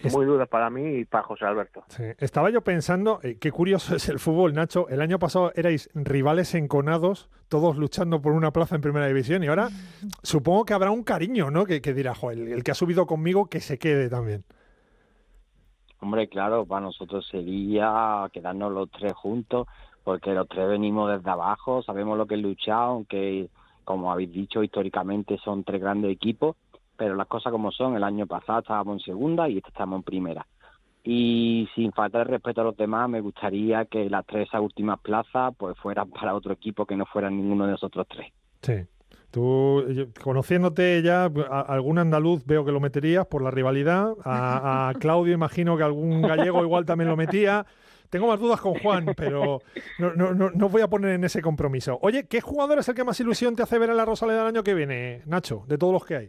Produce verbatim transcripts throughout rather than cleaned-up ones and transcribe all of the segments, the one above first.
es... muy dura para mí y para José Alberto. Sí. Estaba yo pensando, eh, qué curioso es el fútbol, Nacho. El año pasado erais rivales enconados, todos luchando por una plaza en Primera División, y ahora supongo que habrá un cariño, ¿no? Que, que dirá, jo, el, el que ha subido conmigo, que se quede también. Hombre, claro, para nosotros sería quedarnos los tres juntos, porque los tres venimos desde abajo, sabemos lo que es luchar, aunque, como habéis dicho, históricamente son tres grandes equipos, pero las cosas como son, el año pasado estábamos en segunda y este estamos en primera. Y sin faltar el respeto a los demás, me gustaría que las tres últimas plazas pues fueran para otro equipo que no fueran ninguno de nosotros tres. Sí. Tú, yo, conociéndote ya, a, algún andaluz veo que lo meterías por la rivalidad, a, a Claudio imagino que algún gallego igual también lo metía. Tengo más dudas con Juan, pero no, no, no, no voy a poner en ese compromiso. Oye, ¿qué jugador es el que más ilusión te hace ver en la Rosaleda el año que viene, Nacho, de todos los que hay?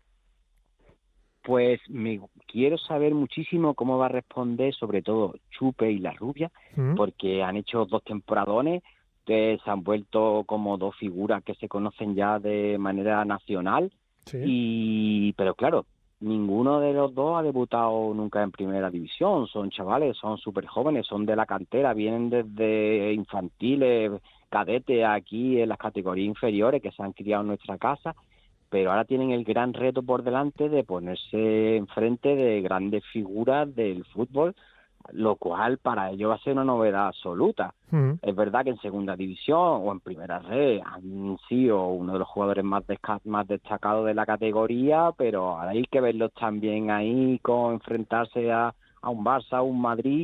Pues me quiero saber muchísimo cómo va a responder, sobre todo Chupe y La Rubia, ¿Mm? Porque han hecho dos temporadones, que se han vuelto como dos figuras que se conocen ya de manera nacional, sí. y pero claro, ninguno de los dos ha debutado nunca en Primera División, son chavales, son súper jóvenes, son de la cantera, vienen desde infantiles, cadetes aquí en las categorías inferiores que se han criado en nuestra casa, pero ahora tienen el gran reto por delante de ponerse enfrente de grandes figuras del fútbol, lo cual para ellos va a ser una novedad absoluta. Uh-huh. Es verdad que en segunda división o en primera red han sido uno de los jugadores más, desca- más destacados de la categoría, pero ahora hay que verlos también ahí con enfrentarse a, a un Barça, a un Madrid,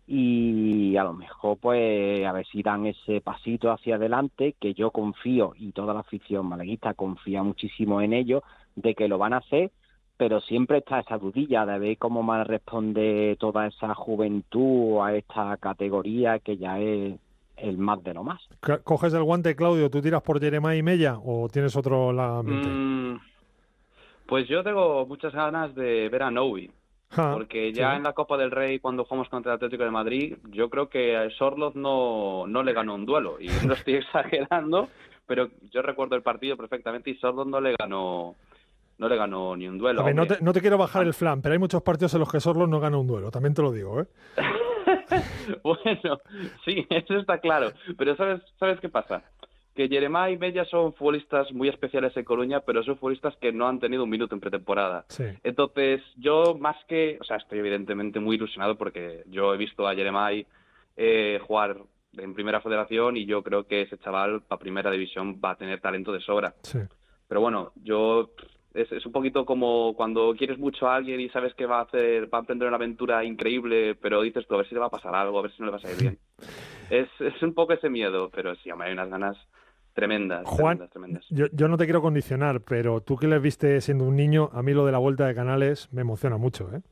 y a lo mejor pues a ver si dan ese pasito hacia adelante, que yo confío, y toda la afición malaguista confía muchísimo en ellos, de que lo van a hacer, pero siempre está esa dudilla de ver cómo va a responder toda esa juventud a esta categoría que ya es el más de lo más. ¿Coges el guante, Claudio? ¿Tú tiras por Jeremá y Mella o tienes otro en la mente? Mm, pues yo tengo muchas ganas de ver a Novi, ah, porque ya sí. En la Copa del Rey, cuando jugamos contra el Atlético de Madrid, yo creo que a Sorloz no, no le ganó un duelo, y no estoy exagerando, pero yo recuerdo el partido perfectamente y Sorloz no le ganó... No le ganó ni un duelo. A ver, no te, no te quiero bajar el flan, pero hay muchos partidos en los que Sorloz no gana un duelo, también te lo digo, ¿eh? Bueno, sí, eso está claro. Pero ¿sabes, ¿sabes qué pasa? Que Jeremá y Mella son futbolistas muy especiales en Coruña, pero son futbolistas que no han tenido un minuto en pretemporada. Sí. Entonces, yo más que... O sea, estoy evidentemente muy ilusionado porque yo he visto a Jeremá eh, jugar en Primera Federación y yo creo que ese chaval para Primera División va a tener talento de sobra. Sí. Pero bueno, yo... Es, es un poquito como cuando quieres mucho a alguien y sabes que va a hacer, va a emprender una aventura increíble, pero dices tú, a ver si le va a pasar algo, a ver si no le va a salir bien. es, es un poco ese miedo, pero sí, hombre, hay unas ganas tremendas, Juan, tremendas, tremendas. Yo, yo no te quiero condicionar, pero tú que le viste siendo un niño, a mí lo de la vuelta de Canales me emociona mucho, ¿eh?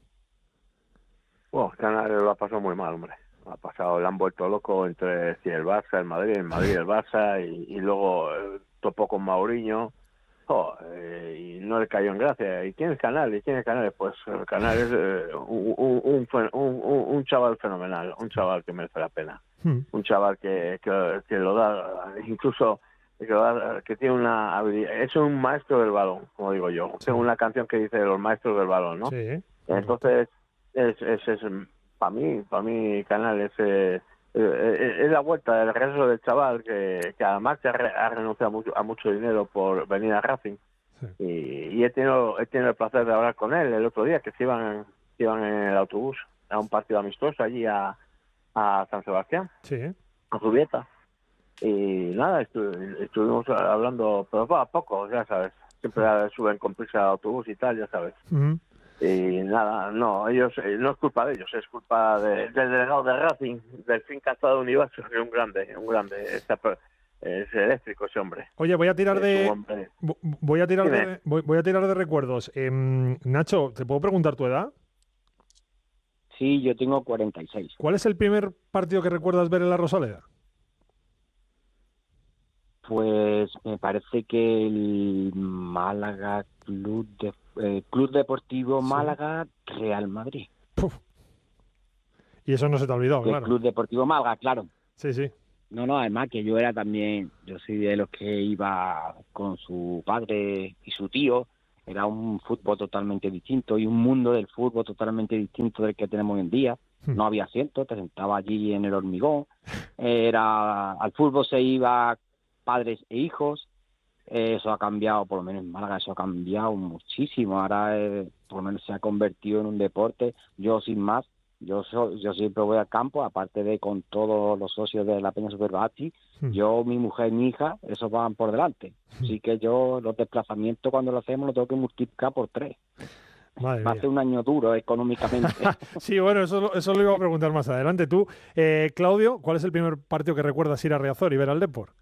Bueno, Canales lo ha pasado muy mal, hombre. Ha pasado, le han vuelto loco entre sí, el Barça, el Madrid, el Madrid, el Barça, y, y luego eh, topó con Mauriño. Oh, eh, y no le cayó en gracia. ¿Y quién es Canales? ¿Y quién es Canales? Pues eh, Canales es eh, un, un, un, un, un chaval fenomenal, un chaval que merece la pena, hmm. un chaval que, que, que lo da, incluso que, lo da, que tiene una habilidad, es un maestro del balón, como digo yo. Sí. Tengo una canción que dice los maestros del balón, ¿no? Sí. Entonces, es, es, es para mí, para mí Canales eh, Eh, es la vuelta del regreso del chaval que, que además que ha, re, ha renunciado a mucho, a mucho dinero por venir a Racing, sí. y, y he tenido he tenido el placer de hablar con él el otro día, que se iban, se iban en el autobús a un partido amistoso allí a, a San Sebastián, sí. a Zubieta, y nada, estu, estuvimos hablando, pero poco a poco, ya sabes, siempre sí. suben con prisa al autobús y tal, ya sabes. Uh-huh. Y nada, no, ellos eh, no es culpa de ellos, es culpa de, del delegado de Racing, del Fincastado de Universo, que es un grande, un grande, está, es eléctrico ese hombre. Oye, voy a tirar es de voy a tirar Dime. de voy, voy a tirar de recuerdos. Eh, Nacho, ¿te puedo preguntar tu edad? Sí, yo tengo cuarenta y seis. ¿Cuál es el primer partido que recuerdas ver en la Rosaleda? Pues me parece que el Málaga Club de eh, Club Deportivo Málaga sí. Real Madrid. Puf. Y eso no se te ha olvidado, el claro. Club Deportivo Málaga, claro. Sí, sí. No, no, además que yo era también, yo soy de los que iba con su padre y su tío era un fútbol totalmente distinto y un mundo del fútbol totalmente distinto del que tenemos hoy en día. No había asientos, te sentabas allí en el hormigón, era al fútbol se iba padres e hijos. Eso ha cambiado, por lo menos en Málaga, eso ha cambiado muchísimo. Ahora eh, por lo menos se ha convertido en un deporte. Yo sin más, yo so, yo siempre voy al campo, aparte de con todos los socios de la Peña Superbasti, mm. yo, mi mujer y mi hija, esos van por delante. Mm. Así que yo los desplazamientos cuando lo hacemos los tengo que multiplicar por tres. Madre Va a ser un año duro económicamente. Sí, bueno, eso, eso lo iba a preguntar más adelante. Tú, eh, Claudio, ¿cuál es el primer partido que recuerdas ir a Riazor y ver al Depor?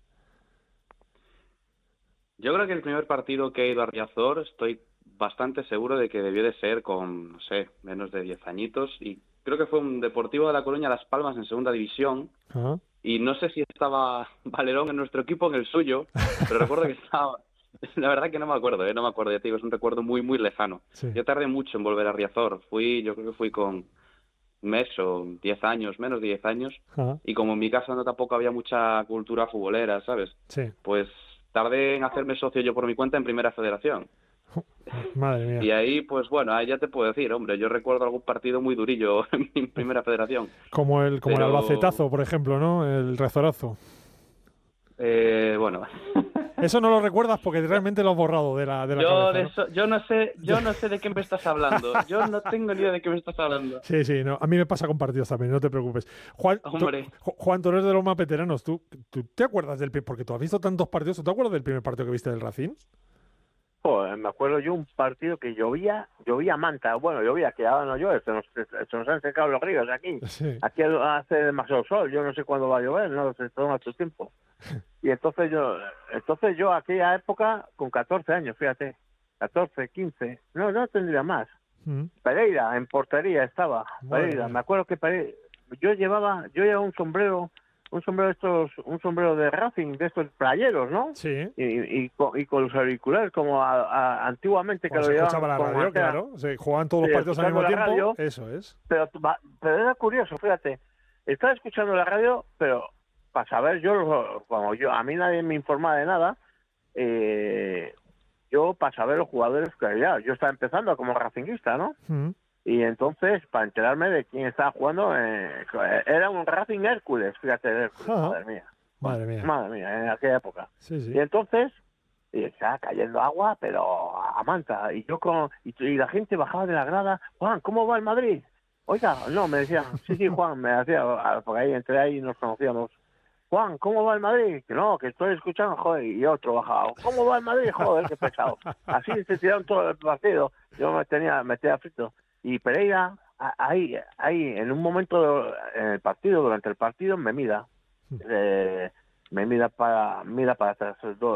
Yo creo que el primer partido que he ido a Riazor estoy bastante seguro de que debió de ser con, no sé, menos de diez añitos. Y creo que fue un Deportivo de La Coruña Las Palmas en segunda división. Uh-huh. Y no sé si estaba Valerón en nuestro equipo o en el suyo, pero recuerdo que estaba... La verdad que no me acuerdo, ¿eh? no me acuerdo, ya te digo, es un recuerdo muy, muy lejano. Sí. Yo tardé mucho en volver a Riazor. Fui, yo creo que fui con mes o diez años, menos de diez años. Uh-huh. Y como en mi casa no tampoco había mucha cultura futbolera, ¿sabes? Sí. Pues... tardé en hacerme socio yo por mi cuenta en Primera Federación. Madre mía. Y ahí, pues bueno, ahí ya te puedo decir, hombre, yo recuerdo algún partido muy durillo en mi Primera Federación. Como el como Pero... el Albacetazo, por ejemplo, ¿no? El Rezorazo. Eh, bueno... Eso no lo recuerdas porque realmente lo has borrado de la, de la yo cabeza, de ¿no? Eso, yo no sé, yo no sé de qué me estás hablando. Yo no tengo ni idea de qué me estás hablando. Sí, sí, no. A mí me pasa con partidos también, no te preocupes. Juan, Hombre. Tú, Juan, tú eres de los más veteranos. ¿Tú, ¿Tú te acuerdas del... Porque tú has visto tantos partidos. ¿Tú te acuerdas del primer partido que viste del Racing? Joder, me acuerdo yo un partido que llovía, llovía manta. Bueno, llovía, que ahora no llueve, se nos, se nos han secado los ríos aquí. Sí. Aquí hace demasiado sol, yo no sé cuándo va a llover, no sé, toma mucho tiempo. Y entonces yo, entonces yo aquella época, con catorce años, fíjate, catorce, quince, no, no tendría más. ¿Mm? Pereira, en portería estaba, bueno, Pereira, me acuerdo que Pereira, yo llevaba, yo llevaba un sombrero, un sombrero de estos, un sombrero de Racing, de estos playeros, ¿no? Sí. Y, y, y, con, y con los auriculares, como a, a, antiguamente que bueno, lo llevaban. Se escuchaba la radio, claro, se jugaban todos sí, los partidos al mismo tiempo, radio, eso es. Pero, pero era curioso, fíjate, estaba escuchando la radio, pero para saber yo, como yo, a mí nadie me informaba de nada, eh, yo para saber los jugadores que había, yo estaba empezando como racinguista, ¿no? Mm. Y entonces, para enterarme de quién estaba jugando, eh, era un Racing Hércules, fíjate, Hércules, ah, madre mía. Madre mía. Madre mía, en aquella época. Sí, sí. Y entonces, y estaba cayendo agua, pero a manta, y yo con, y, y la gente bajaba de la grada, Juan, ¿cómo va el Madrid? Oiga, no, me decían, sí, sí, Juan, me decía, porque ahí entré ahí y nos conocíamos. Juan, ¿cómo va el Madrid? Que no, que estoy escuchando, joder, y otro bajado. ¿Cómo va el Madrid? Joder, qué pesado. Así se tiraron todo el partido. Yo me tenía, me tenía frito. Y Pereira, ahí, ahí, en un momento en el partido, durante el partido, me mira. Eh, me mira para, mira para atrás.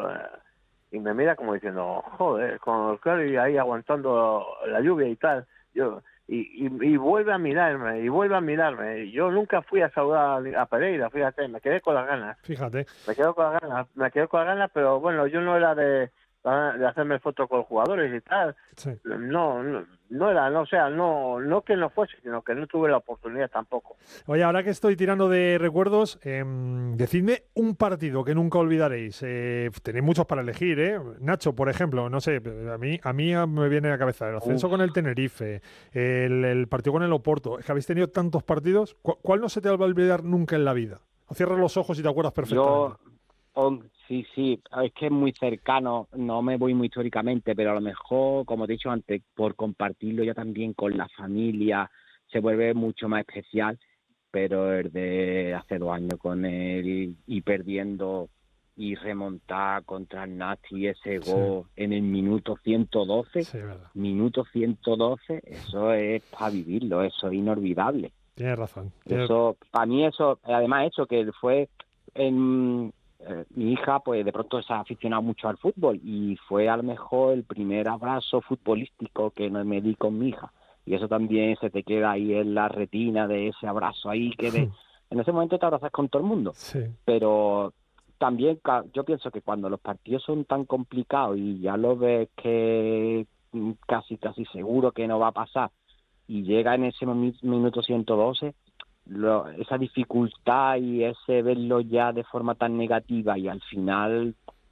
Y me mira como diciendo, joder, con el Curry ahí aguantando la lluvia y tal. Yo... Y, y, y vuelve a mirarme, y vuelve a mirarme. Yo nunca fui a saludar a Pereira, fíjate, me quedé con las ganas. Fíjate. Me quedo con las ganas, me quedé con las ganas, pero bueno, yo no era de, de hacerme fotos con los jugadores y tal. Sí. No, no, no era, no, o sea, no, no que no fuese, sino que no tuve la oportunidad tampoco. Oye, ahora que estoy tirando de recuerdos, eh, decidme un partido que nunca olvidaréis. Eh, tenéis muchos para elegir, ¿eh? Nacho, por ejemplo, no sé, a mí a mí me viene a la cabeza el ascenso Uf. con el Tenerife, el, el partido con el Oporto. Es que habéis tenido tantos partidos. ¿Cuál, cuál no se te va a olvidar nunca en la vida? O cierras los ojos y te acuerdas perfectamente. Yo... Oh, sí, sí, es que es muy cercano, no me voy muy históricamente, pero a lo mejor, como te he dicho antes, por compartirlo ya también con la familia, se vuelve mucho más especial, pero el de hace dos años con él y perdiendo y remontar contra el Nasti ese gol sí. en el minuto ciento doce, sí, minuto ciento doce, eso es para vivirlo, eso es inolvidable. Tienes razón. Tienes... Eso, para mí eso, además eso que fue en... Eh, mi hija pues de pronto se ha aficionado mucho al fútbol y fue a lo mejor el primer abrazo futbolístico que me di con mi hija y eso también se te queda ahí en la retina de ese abrazo ahí que de, en ese momento te abrazas con todo el mundo sí. Pero también yo pienso que cuando los partidos son tan complicados y ya lo ves que casi casi seguro que no va a pasar y llega en ese minuto ciento doce, Lo, esa dificultad y ese verlo ya de forma tan negativa y al final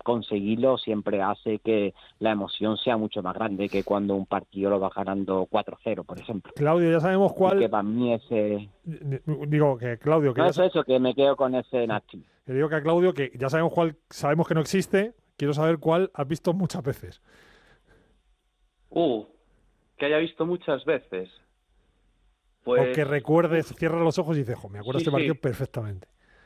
conseguirlo siempre hace que la emoción sea mucho más grande que cuando un partido lo va ganando cuatro cero, por ejemplo. Claudio, ya sabemos cuál... Y que para mí ese... Digo, que Claudio... Que no, ya eso, sa... eso, que me quedo con ese Nasti. Que digo que a Claudio, que ya sabemos cuál, sabemos que no existe, quiero saber cuál has visto muchas veces. Uh, que haya visto muchas veces. Pues... O que recuerdes, cierra los ojos y dices, jo, me acuerdo de sí, este partido sí. perfectamente.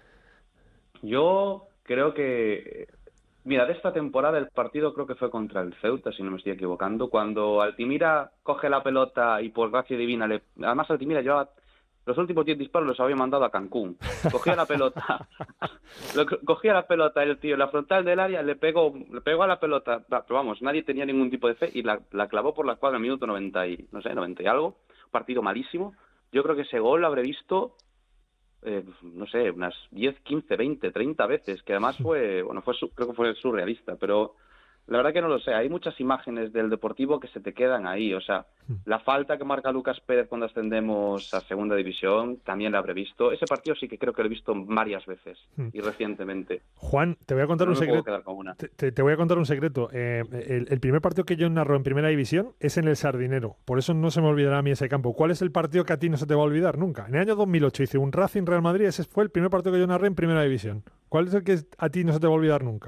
Yo creo que... Mira, de esta temporada el partido creo que fue contra el Ceuta, si no me estoy equivocando, cuando Altimira coge la pelota y por gracia divina le... Además Altimira llevaba... Los últimos diez disparos los había mandado a Cancún. Cogía la pelota, lo, cogía la pelota el tío en la frontal del área, le pegó, le pegó a la pelota, pero vamos, nadie tenía ningún tipo de fe y la, la clavó por la escuadra en el minuto noventa y, no sé, noventa y algo. Partido malísimo. Yo creo que ese gol lo habré visto, eh, no sé, unas diez, quince, veinte, treinta veces, que además fue, bueno, fue creo que fue surrealista, pero la verdad que no lo sé. Hay muchas imágenes del Deportivo que se te quedan ahí. O sea, la falta que marca Lucas Pérez cuando ascendemos a Segunda División, también la habré visto. Ese partido sí que creo que lo he visto varias veces y recientemente. Juan, te voy a contar no un me secreto. puedo quedar con una. Te, te voy a contar un secreto. Eh, el, el primer partido que yo narro en Primera División es en el Sardinero. Por eso no se me olvidará a mí ese campo. ¿Cuál es el partido que a ti no se te va a olvidar nunca? En el año dos mil ocho hice un Racing Real Madrid. Ese fue el primer partido que yo narré en Primera División. ¿Cuál es el que a ti no se te va a olvidar nunca?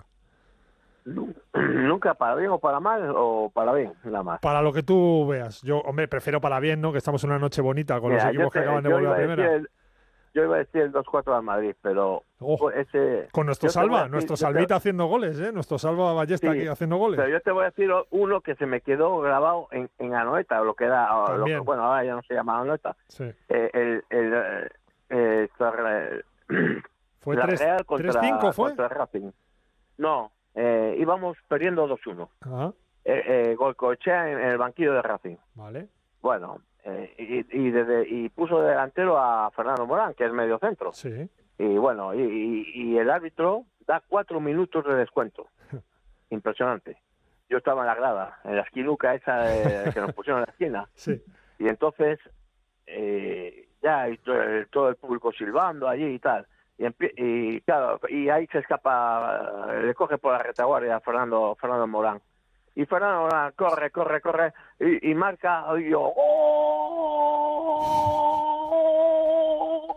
Nunca, para bien o para mal, o para bien, nada más. Para lo que tú veas. Yo, hombre, prefiero para bien, ¿no? Que estamos en una noche bonita con Mira, los equipos te, que acaban de volver a primera. El, yo iba a decir el dos cuatro al Madrid, pero oh, ese... con nuestro Salva, decir, nuestro Salvita te... haciendo goles, ¿eh? Nuestro Salva Ballesta sí, aquí haciendo goles. Pero yo te voy a decir uno que se me quedó grabado en, en Anoeta, lo que era... Lo que, bueno, ahora ya no se llama Anoeta. Sí. Eh, el... el, el, el, el, el ¿Fue tres cinco fue? Contra Racing. No. Eh, íbamos perdiendo dos uno. Ah. Eh, eh, Goicoechea en, en el banquillo de Racing. Vale. Bueno, eh, y, y, desde, y puso de delantero a Fernando Morán, que es medio centro. Sí. Y bueno, y, y, y el árbitro da cuatro minutos de descuento. Impresionante. Yo estaba en la grada, en la esquinuca esa de, que nos pusieron en la esquina. Sí. Y entonces, eh, ya y todo, el, todo el público silbando allí y tal. Y, y claro, y ahí se escapa, le coge por la retaguardia a Fernando, Fernando Morán. Y Fernando Morán corre, corre, corre, y, y marca, y yo, ¡oh!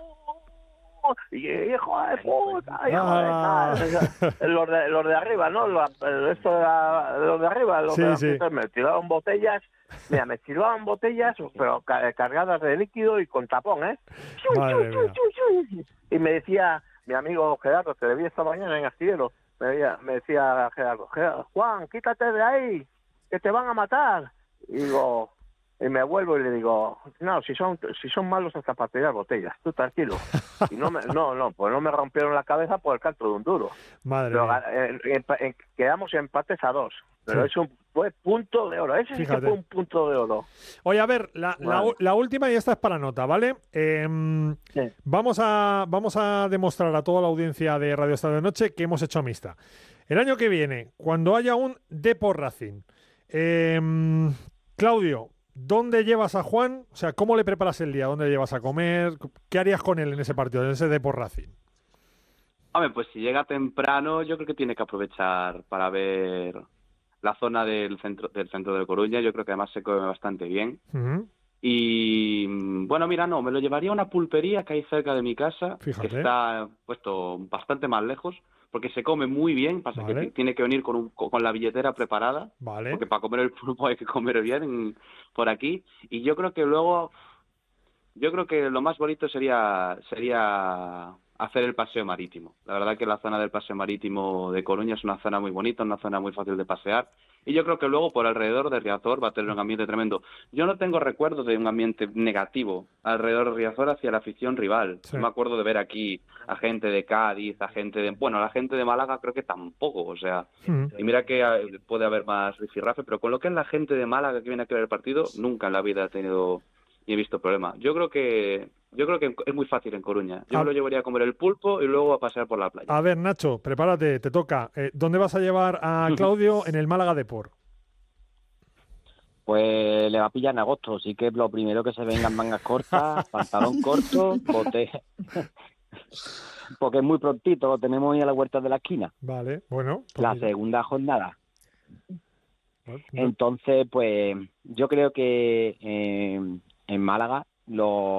Y hijo de puta, hijo ah. de tal. Los de, los de arriba, ¿no? Los, esto de, la, los de arriba, los sí, de sí. me tiraban botellas, mira, me tiraban botellas, pero cargadas de líquido y con tapón, ¿eh? Madre mía. Y me decía mi amigo Gerardo, que le vi esta mañana en Astillero, me, decía, me decía Gerardo, Gerardo, Juan, quítate de ahí, que te van a matar. Y digo, y me vuelvo y le digo, no, si son si son malos hasta para tirar botellas, tú tranquilo. Y no, me, no, no, pues no me rompieron la cabeza por el canto de un duro. Madre pero, mía. En, en, en, quedamos empates a dos. Pero sí. Eso fue punto de oro. Ese Fíjate. sí que fue un punto de oro. Oye, a ver, la, vale. la, la última y esta es para nota, ¿vale? Eh, sí. vamos, a, vamos a demostrar a toda la audiencia de Radio Estadio de Noche que hemos hecho amistad. El año que viene, cuando haya un Depor Racing, eh, Claudio, ¿dónde llevas a Juan? O sea, ¿cómo le preparas el día? ¿Dónde le llevas a comer? ¿Qué harías con él en ese partido, en ese Depor Racing? Hombre, pues si llega temprano, yo creo que tiene que aprovechar para ver la zona del centro del centro de Coruña. Yo creo que además se come bastante bien. Uh-huh. Y bueno, mira, no, me lo llevaría a una pulpería que hay cerca de mi casa, Fíjate. que está puesto bastante más lejos, porque se come muy bien, pasa vale. que tiene que venir con, un, con la billetera preparada, vale. porque para comer el pulpo hay que comer bien en, por aquí. Y yo creo que luego, yo creo que lo más bonito sería sería hacer el paseo marítimo. La verdad que la zona del paseo marítimo de Coruña es una zona muy bonita, una zona muy fácil de pasear. Y yo creo que luego por alrededor de Riazor va a tener un ambiente tremendo. Yo no tengo recuerdos de un ambiente negativo alrededor de Riazor hacia la afición rival. Sí. No me acuerdo de ver aquí a gente de Cádiz, a gente de... Bueno, a la gente de Málaga creo que tampoco, o sea... Mm. Y mira que puede haber más rifirrafe, pero con lo que es la gente de Málaga que viene aquí a ver el partido, nunca en la vida he tenido ni he visto problema. Yo creo que... Yo creo que es muy fácil en Coruña. Yo ah. me lo llevaría a comer el pulpo y luego a pasear por la playa. A ver, Nacho, prepárate, te toca. Eh, ¿Dónde vas a llevar a Claudio en el Málaga Depor? Pues le va a pillar en agosto, así que lo primero que se vengan mangas cortas, pantalón corto, bote... porque es muy prontito, lo tenemos ahí a la vuelta de la esquina. Vale, bueno. Pues la mira. segunda jornada. Bueno, Entonces, pues yo creo que eh, en Málaga los